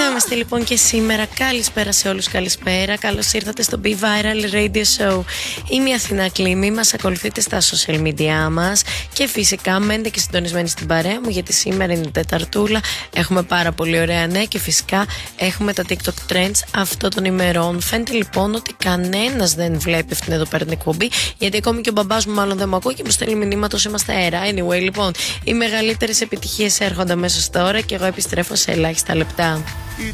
Εδώ είμαστε λοιπόν και σήμερα. Καλησπέρα σε όλους, καλησπέρα. Καλώς ήρθατε στο Be Viral Radio Show. Είμαι η Αθηνά Κλίμη, μας ακολουθείτε στα social media μας και φυσικά μένετε και συντονισμένοι στην παρέα μου, γιατί σήμερα είναι η Τεταρτούλα. Έχουμε πάρα πολύ ωραία νέα και φυσικά έχουμε τα TikTok Trends αυτών των ημερών. Φαίνεται λοιπόν ότι κανένας δεν βλέπει αυτήν εδώ πέρα την εκπομπή, γιατί ακόμη και ο μπαμπάς μου μάλλον δεν μου ακούει και μου στέλνει μηνύματα όσο είμαστε αέρα. Anyway, λοιπόν, οι μεγαλύτερες επιτυχίες έρχονται αμέσως τώρα και εγώ επιστρέφω σε ελάχιστα λεπτά.